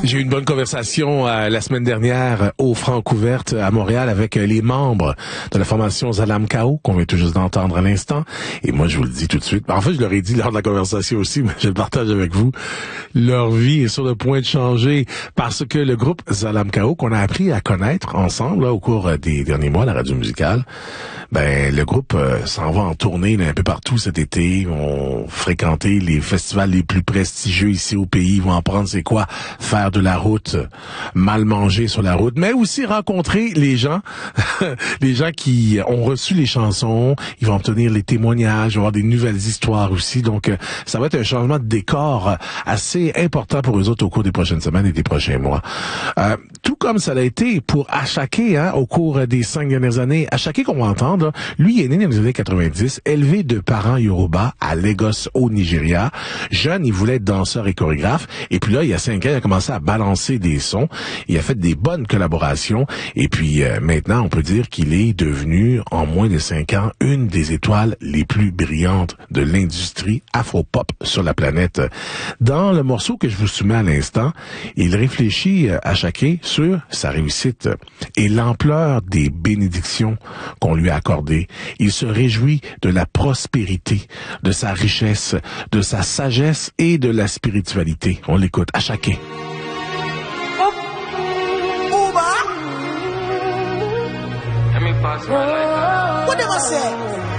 J'ai eu une bonne conversation la semaine dernière au Francouverte à Montréal avec les membres de la formation Zalam Kao qu'on vient tout juste d'entendre à l'instant. Et moi, je vous le dis tout de suite. En fait, je leur ai dit lors de la conversation aussi, mais je le partage avec vous. Leur vie est sur le point de changer parce que le groupe Zalam Kao qu'on a appris à connaître ensemble là, au cours des derniers mois à la radio musicale, ben le groupe s'en va en tournée là, un peu partout cet été. Ils vont fréquenter les festivals les plus prestigieux ici au pays. Ils vont apprendre c'est quoi faire de la route, mal manger sur la route, mais aussi rencontrer les gens, les gens qui ont reçu les chansons. Ils vont obtenir les témoignages, ils vont avoir des nouvelles histoires aussi. Donc, ça va être un changement de décor assez important pour eux autres au cours des prochaines semaines et des prochains mois. Tout comme ça l'a été pour Asake, au cours des 5 dernières années. Asake, qu'on va entendre, lui est né dans les années 90, élevé de parents Yoruba à Lagos, au Nigeria. Jeune, il voulait être danseur et chorégraphe. Et puis là, il y a 5 ans, il a commencé à balancer des sons. Il a fait des bonnes collaborations. Et puis maintenant, on peut dire qu'il est devenu, en moins de 5 ans, une des étoiles les plus brillantes de l'industrie afro-pop sur la planète. Dans le morceau que je vous soumets à l'instant, il réfléchit à Asake sur sa réussite et l'ampleur des bénédictions qu'on lui a accordées. Il se réjouit de la prospérité, de sa richesse, de sa sagesse et de la spiritualité. On l'écoute, Asake. What am I saying?